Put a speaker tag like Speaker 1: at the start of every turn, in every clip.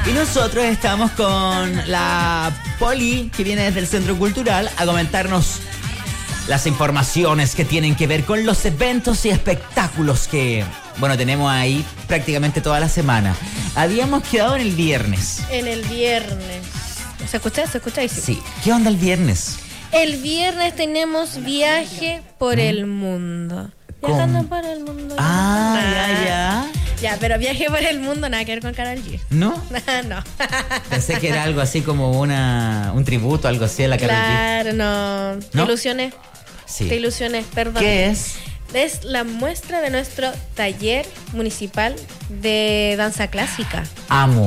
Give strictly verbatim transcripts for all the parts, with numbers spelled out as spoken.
Speaker 1: Y nosotros estamos con la Poli, que viene desde el Centro Cultural, a comentarnos las informaciones que tienen que ver con los eventos y espectáculos que, bueno, tenemos ahí prácticamente toda la semana. Habíamos quedado en el viernes.
Speaker 2: En el viernes. ¿Se escucha? ¿Se escucha? Sí.
Speaker 1: Sí. ¿Qué onda el viernes?
Speaker 2: El viernes tenemos viaje por ¿Mm? el mundo. Viajando ¿Cómo? por el mundo.
Speaker 1: Ah, ya, ya.
Speaker 2: Ya, pero viaje por el mundo nada que ver con Karol G.
Speaker 1: ¿No?
Speaker 2: No.
Speaker 1: Pensé que era algo así como una un tributo, algo así a la Karol G.
Speaker 2: Claro, no. ¿No? ¿Te ilusiones?
Speaker 1: Sí.
Speaker 2: Te ilusiones, perdón.
Speaker 1: ¿Qué es?
Speaker 2: Es la muestra de nuestro taller municipal de danza clásica.
Speaker 1: Amo.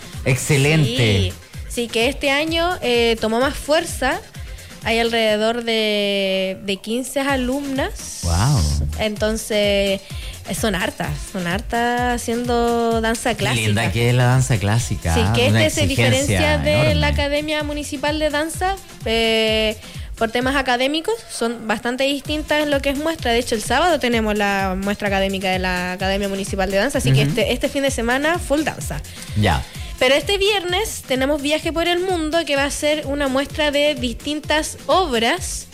Speaker 1: Excelente.
Speaker 2: Sí, sí que este año eh, tomó más fuerza. Hay alrededor de, de quince alumnas.
Speaker 1: Wow.
Speaker 2: Entonces, son hartas, son hartas haciendo danza clásica.
Speaker 1: Qué linda que es la danza clásica.
Speaker 2: Sí, que
Speaker 1: Una
Speaker 2: este se diferencia de
Speaker 1: enorme.
Speaker 2: la Academia Municipal de Danza. Eh, por temas académicos, son bastante distintas en lo que es muestra. De hecho, el sábado tenemos la muestra académica de la Academia Municipal de Danza, así uh-huh. que este, este fin de semana, full danza.
Speaker 1: Ya.
Speaker 2: Pero este viernes tenemos Viaje por el Mundo, que va a ser una muestra de distintas obras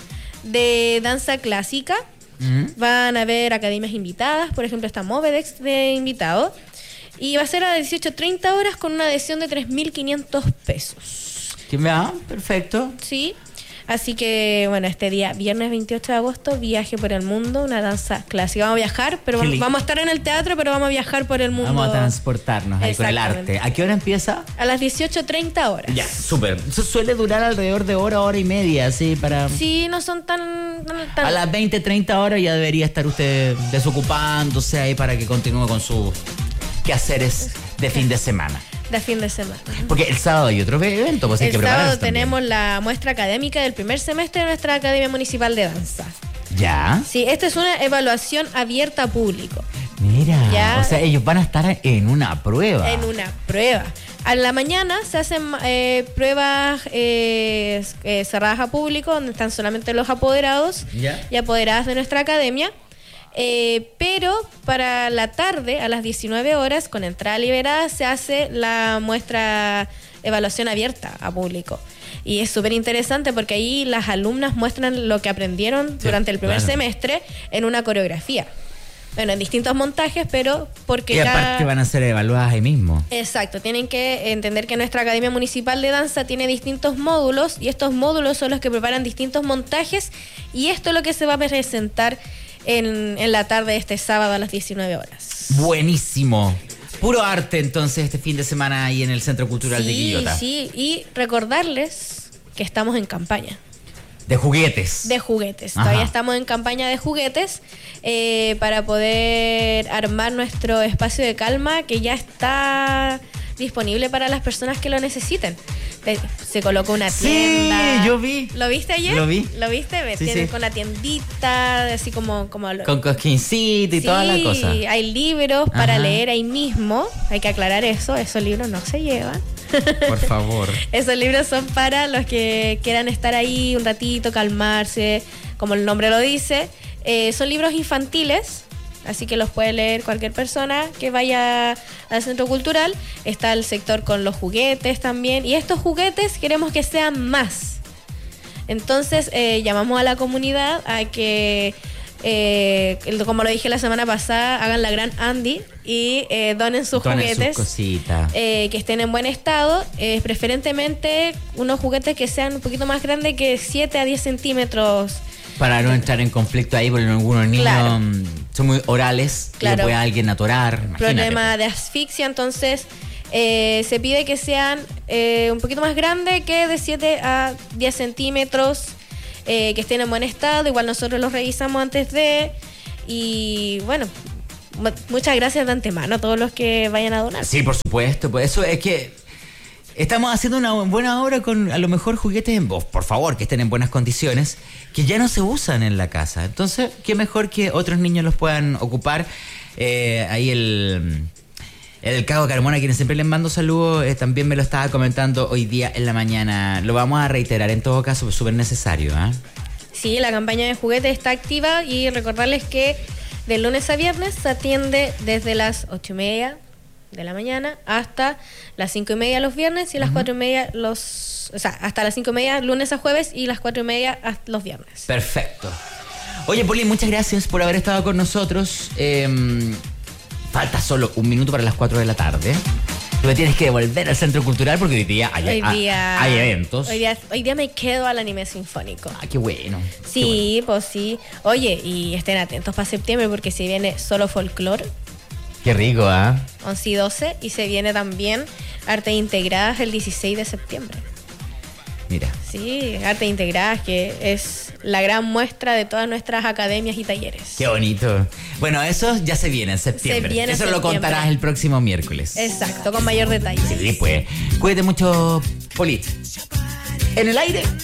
Speaker 2: de danza clásica. Uh-huh. Van a haber academias invitadas, por ejemplo está Movedex de invitado. Y va a ser a dieciocho treinta horas con una adhesión de tres mil quinientos pesos.
Speaker 1: ¿Qué me da? Perfecto.
Speaker 2: Sí. Así que, bueno, este día, viernes veintiocho de agosto, Viaje por el Mundo, una danza clásica. Vamos a viajar, pero vamos, vamos a estar en el teatro, pero vamos a viajar por el mundo.
Speaker 1: Vamos a transportarnos ahí con el arte. ¿A qué hora empieza?
Speaker 2: A las dieciocho treinta horas.
Speaker 1: Ya, súper. Eso suele durar alrededor de hora, hora y media, así, para...
Speaker 2: Sí, no son tan... tan...
Speaker 1: A las veinte, treinta horas ya debería estar usted desocupándose ahí para que continúe con sus quehaceres de fin de semana.
Speaker 2: De fin de semana.
Speaker 1: Porque el sábado hay otro evento, pues hay que prepararse.
Speaker 2: El sábado tenemos la muestra académica del primer semestre de nuestra Academia Municipal de Danza.
Speaker 1: ¿Ya?
Speaker 2: Sí, esta es una evaluación abierta a público.
Speaker 1: Mira, ¿ya? O sea, ellos van a estar en una prueba.
Speaker 2: En una prueba. A la mañana se hacen eh, pruebas eh, eh, cerradas a público, donde están solamente los apoderados ¿Ya? y apoderadas de nuestra academia. Eh, pero para la tarde, a las diecinueve horas, con entrada liberada, se hace la muestra evaluación abierta a público. Y es súper interesante porque ahí las alumnas muestran lo que aprendieron sí, durante el primer claro. semestre en una coreografía. Bueno, en distintos montajes, pero porque...
Speaker 1: Y aparte cada... van a ser evaluadas ahí mismo.
Speaker 2: Exacto, tienen que entender que nuestra Academia Municipal de Danza tiene distintos módulos y estos módulos son los que preparan distintos montajes y esto es lo que se va a presentar En, en la tarde de este sábado a las diecinueve horas.
Speaker 1: Buenísimo. Puro arte entonces este fin de semana ahí en el Centro Cultural
Speaker 2: sí,
Speaker 1: de Quillota.
Speaker 2: Sí, y recordarles que estamos en campaña.
Speaker 1: De juguetes.
Speaker 2: De juguetes.
Speaker 1: Ajá.
Speaker 2: Todavía estamos en campaña de juguetes eh, para poder armar nuestro espacio de calma que ya está disponible para las personas que lo necesiten. Se colocó una tienda.
Speaker 1: Sí, yo vi.
Speaker 2: ¿Lo viste ayer?
Speaker 1: Lo vi.
Speaker 2: ¿Lo viste?
Speaker 1: Sí,
Speaker 2: Tienen
Speaker 1: sí.
Speaker 2: con la tiendita, así como... como lo...
Speaker 1: Con cosquincito y
Speaker 2: sí,
Speaker 1: toda la cosa.
Speaker 2: Sí, hay libros para
Speaker 1: Ajá.
Speaker 2: leer ahí mismo. Hay que aclarar eso. Esos libros no se llevan.
Speaker 1: Por favor.
Speaker 2: Esos libros son para los que quieran estar ahí un ratito, calmarse, como el nombre lo dice. Eh, son libros infantiles. Así que los puede leer cualquier persona que vaya al centro cultural. Está el sector con los juguetes también. Y estos juguetes queremos que sean más. Entonces eh, llamamos a la comunidad a que, eh, como lo dije la semana pasada, hagan la gran Andy y eh, donen sus
Speaker 1: donen
Speaker 2: juguetes.
Speaker 1: Sus cositas.
Speaker 2: Eh, que estén en buen estado. Eh, preferentemente unos juguetes que sean un poquito más grandes que siete a diez centímetros.
Speaker 1: Para no entrar en conflicto ahí, porque algunos niños claro. son muy orales, claro. que puede alguien atorar. Imagínate.
Speaker 2: Problema de asfixia, entonces eh, se pide que sean eh, un poquito más grandes que de siete a diez centímetros, eh, que estén en buen estado. Igual nosotros los revisamos antes de... Y bueno, muchas gracias de antemano a todos los que vayan a donar.
Speaker 1: Sí, por supuesto, pues eso es que... Estamos haciendo una buena obra con a lo mejor juguetes, en, por favor, que estén en buenas condiciones, que ya no se usan en la casa. Entonces, qué mejor que otros niños los puedan ocupar. Eh, ahí el, el Cago Carmona, a quienes siempre les mando saludos, eh, también me lo estaba comentando hoy día en la mañana. Lo vamos a reiterar en todo caso, es súper necesario. ¿eh?
Speaker 2: Sí, la campaña de juguetes está activa y recordarles que de lunes a viernes se atiende desde las ocho y media de la mañana hasta las cinco y media los viernes y las uh-huh. cuatro y media los... O sea, hasta las cinco y media lunes a jueves y las cuatro y media los viernes.
Speaker 1: Perfecto. Oye, Poli, muchas gracias por haber estado con nosotros. Eh, falta solo un minuto para las cuatro de la tarde. Tú me tienes que devolver al Centro Cultural porque hoy día hay,
Speaker 2: hoy día,
Speaker 1: hay eventos.
Speaker 2: Hoy día, hoy día me quedo al anime sinfónico.
Speaker 1: Ah, qué bueno.
Speaker 2: Sí,
Speaker 1: qué bueno.
Speaker 2: Pues sí. Oye, y estén atentos para septiembre porque se viene solo folclore.
Speaker 1: Qué rico, ¿ah? ¿eh?
Speaker 2: once y doce. Y se viene también Artes Integradas el dieciséis de septiembre.
Speaker 1: Mira.
Speaker 2: Sí, Artes Integradas, que es la gran muestra de todas nuestras academias y talleres.
Speaker 1: Qué bonito. Bueno, eso ya se viene en septiembre.
Speaker 2: Se viene
Speaker 1: eso
Speaker 2: en
Speaker 1: lo
Speaker 2: septiembre.
Speaker 1: Contarás el próximo miércoles.
Speaker 2: Exacto, con mayor detalle.
Speaker 1: Sí, pues. Cuídate mucho, Polit. En el aire.